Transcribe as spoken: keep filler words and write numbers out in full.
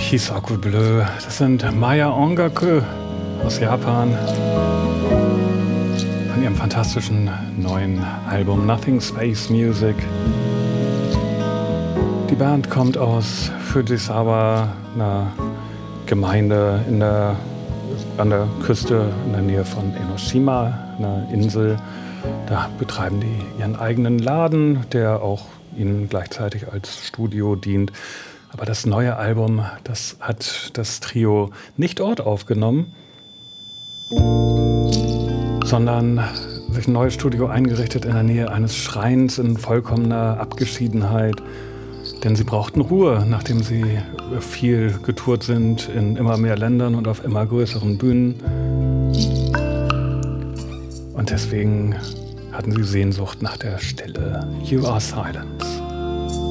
Hisaku Bleu. Das sind Maya Ongaku aus Japan von ihrem fantastischen neuen Album Nothing Space Music. Die Band kommt aus Fujisawa, einer Gemeinde in der, an der Küste in der Nähe von Enoshima, einer Insel. Da betreiben die ihren eigenen Laden, der auch ihnen gleichzeitig als Studio dient. Aber das neue Album, das hat das Trio nicht dort aufgenommen, sondern sich ein neues Studio eingerichtet in der Nähe eines Schreins in vollkommener Abgeschiedenheit. Denn sie brauchten Ruhe, nachdem sie viel getourt sind in immer mehr Ländern und auf immer größeren Bühnen. Und deswegen hatten sie Sehnsucht nach der Stille. You are silence.